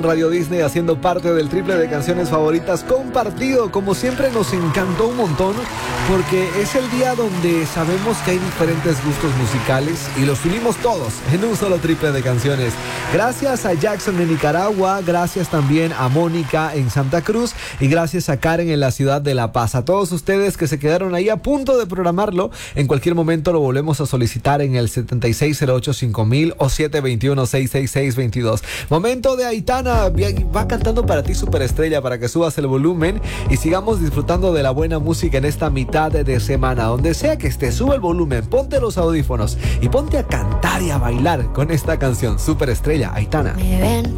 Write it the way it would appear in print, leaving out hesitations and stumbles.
Radio Disney, haciendo parte del triple de canciones favoritas compartido. Como siempre nos encantó un montón porque es el día donde sabemos que hay diferentes gustos musicales y los unimos todos en un solo triple de canciones. Gracias a Jackson en Nicaragua, gracias también a Mónica en Santa Cruz y gracias a Karen en la ciudad de La Paz. A todos ustedes que se quedaron ahí a punto de programarlo, en cualquier momento lo volvemos a solicitar en el 76085000 o 721-666-22. Momento de Aitana, va cantando para ti Superestrella, para que subas el volumen y sigamos disfrutando de la buena música en esta mitad de semana. Donde sea que estés, sube el volumen, ponte los audífonos y ponte a cantar y a bailar con esta canción Superestrella, Aitana.